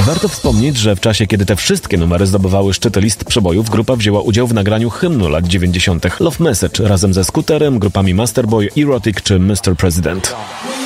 Warto wspomnieć, że w czasie, kiedy te wszystkie numery zdobywały szczyty list przebojów, grupa wzięła udział w nagraniu hymnu lat 90. Love Message razem ze Scooterem, grupami Masterboy, Erotic czy Mr. President.